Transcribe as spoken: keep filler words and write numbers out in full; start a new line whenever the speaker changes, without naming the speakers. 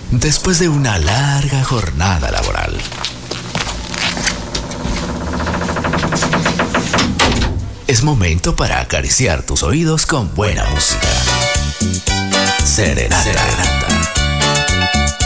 después de una larga jornada laboral. Es momento para acariciar tus oídos con buena música. Serenata. Serenata.